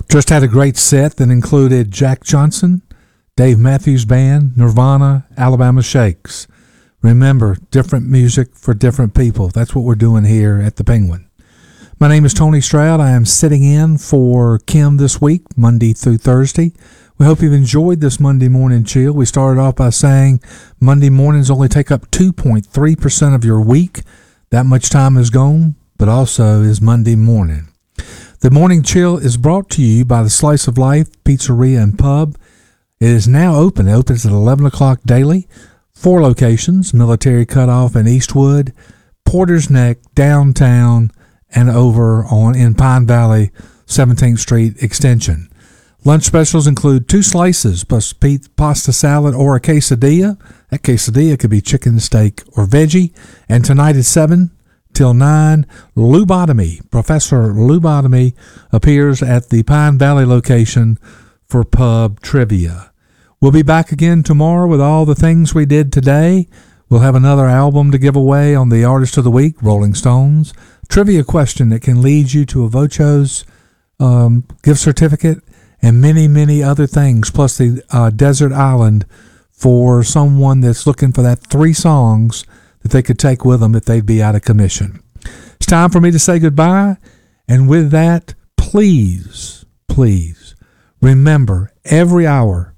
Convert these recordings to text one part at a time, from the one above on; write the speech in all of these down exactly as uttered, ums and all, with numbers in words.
Just had a great set that included Jack Johnson, Dave Matthews Band, Nirvana, Alabama Shakes. Remember, different music for different people. That's what we're doing here at the Penguin. My name is Tony Stroud. I am sitting in for Kim this week, Monday through Thursday. We hope you've enjoyed this Monday morning chill. We started off by saying Monday mornings only take up two point three percent of your week. That much time is gone, but also is Monday morning. The morning chill is brought to you by the Slice of Life Pizzeria and Pub. It is now open. It opens at eleven o'clock daily. Four locations, Military Cutoff in Eastwood, Porter's Neck, downtown, and over on in Pine Valley, seventeenth Street Extension. Lunch specials include two slices plus pasta salad or a quesadilla. That quesadilla could be chicken, steak, or veggie. And tonight at seven till nine, Lubotomy. Professor Lubotomy appears at the Pine Valley location for pub trivia. We'll be back again tomorrow with all the things we did today. We'll have another album to give away on the Artist of the Week, Rolling Stones. Trivia question that can lead you to a Vocho's um, gift certificate and many, many other things, plus the uh, Desert Island for someone that's looking for that three songs that they could take with them if they'd be out of commission. It's time for me to say goodbye. And with that, please, please remember every hour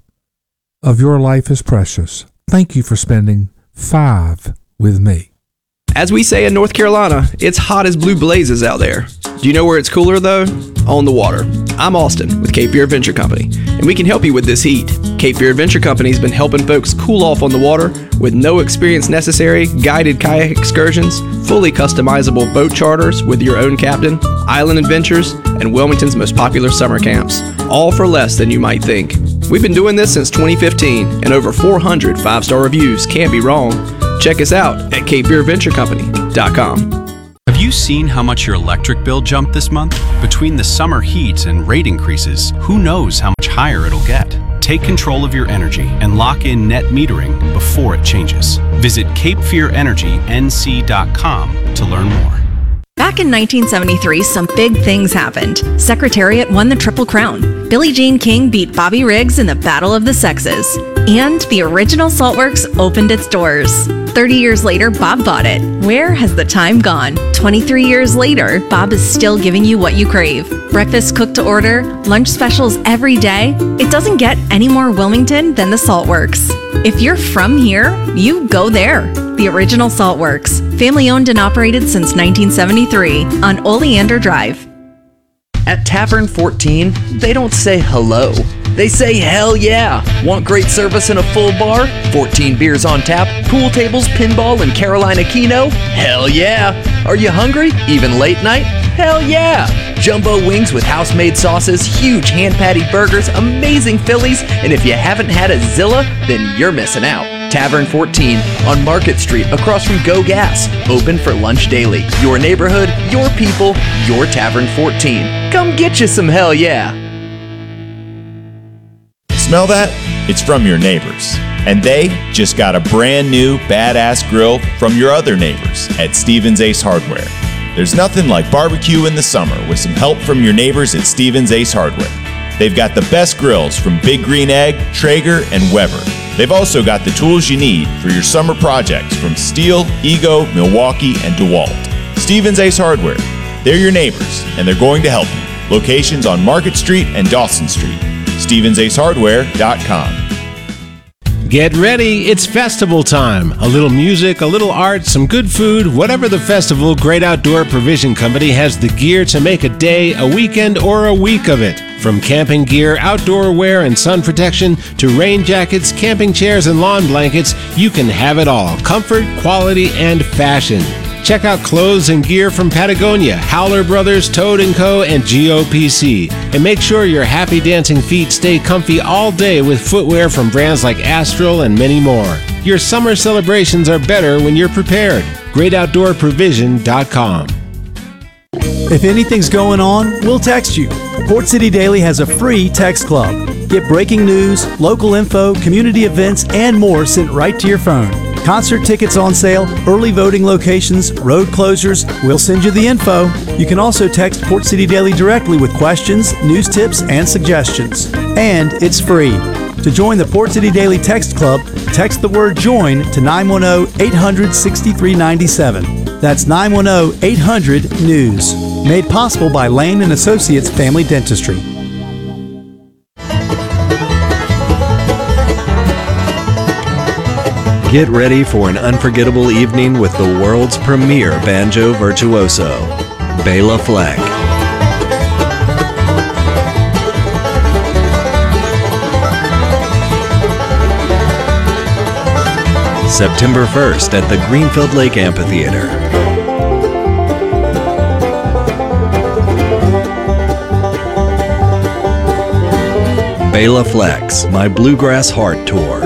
of your life is precious. Thank you for spending five with me. As we say in North Carolina, it's hot as blue blazes out there. Do you know where it's cooler though? On the water. I'm Austin with Cape Fear Adventure Company, and we can help you with this heat. Cape Fear Adventure Company has been helping folks cool off on the water with no experience necessary, guided kayak excursions, fully customizable boat charters with your own captain, island adventures, and Wilmington's most popular summer camps, all for less than you might think. We've been doing this since twenty fifteen, and over four hundred five-star reviews can't be wrong. Check us out at cape fear adventure company dot com. Have you seen how much your electric bill jumped this month? Between the summer heat and rate increases, who knows how much higher it'll get? Take control of your energy and lock in net metering before it changes. Visit cape fear energy n c dot com to learn more. Back in nineteen seventy-three, some big things happened. Secretariat won the Triple Crown. Billie Jean King beat Bobby Riggs in the Battle of the Sexes. And the original Saltworks opened its doors. thirty years later, Bob bought it. Where has the time gone? twenty-three years later, Bob is still giving you what you crave. Breakfast cooked to order, lunch specials every day. It doesn't get any more Wilmington than the Saltworks. If you're from here, you go there. The original Saltworks. Family owned and operated since nineteen seventy-three on Oleander Drive. At Tavern fourteen, they don't say hello. They say hell yeah! Want great service in a full bar? fourteen beers on tap, pool tables, pinball, and Carolina Keno? Hell yeah! Are you hungry? Even late night? Hell yeah! Jumbo wings with house-made sauces, huge hand-patty burgers, amazing Phillies, and if you haven't had a Zilla, then you're missing out. Tavern fourteen on Market Street across from Go Gas. Open for lunch daily. Your neighborhood, your people, your Tavern fourteen. Come get you some hell yeah! Smell that? It's from your neighbors. And they just got a brand new badass grill from your other neighbors at Stevens Ace Hardware. There's nothing like barbecue in the summer with some help from your neighbors at Stevens Ace Hardware. They've got the best grills from Big Green Egg, Traeger, and Weber. They've also got the tools you need for your summer projects from Stihl, Ego, Milwaukee, and DeWalt. Stevens Ace Hardware. They're your neighbors, and they're going to help you. Locations on Market Street and Dawson Street. Stevens Ace Hardware dot com. Get ready, it's festival time. A little music, a little art, some good food, whatever the festival, Great Outdoor Provision Company has the gear to make a day, a weekend, or a week of it. From camping gear, outdoor wear, and sun protection, to rain jackets, camping chairs, and lawn blankets, you can have it all. Comfort, quality, and fashion. Check out clothes and gear from Patagonia, Howler Brothers, Toad and Co., and G O P C. And make sure your happy dancing feet stay comfy all day with footwear from brands like Astral and many more. Your summer celebrations are better when you're prepared. great outdoor provision dot com. If anything's going on, we'll text you. Port City Daily has a free text club. Get breaking news, local info, community events, and more sent right to your phone. Concert tickets on sale, early voting locations, road closures. We'll send you the info. You can also text Port City Daily directly with questions, news tips, and suggestions. And it's free. To join the Port City Daily Text Club, text the word JOIN to nine one zero, eight hundred, sixty-three ninety-seven. That's nine one zero, eight hundred, news. Made possible by Lane and Associates Family Dentistry. Get ready for an unforgettable evening with the world's premier banjo virtuoso, Bela Fleck. September first at the Greenfield Lake Amphitheater. Bela Fleck's My Bluegrass Heart Tour.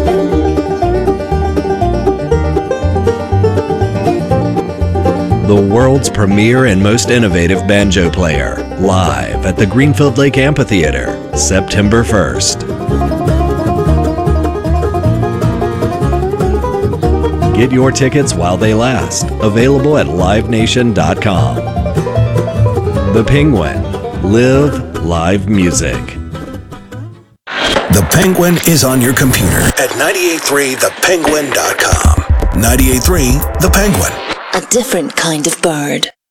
The world's premier and most innovative banjo player, live at the Greenfield Lake Amphitheater, September first. Get your tickets while they last. Available at live nation dot com. The Penguin. Live live music. The Penguin is on your computer at nine eight three the penguin dot com. nine eight three The Penguin. A different kind of bird.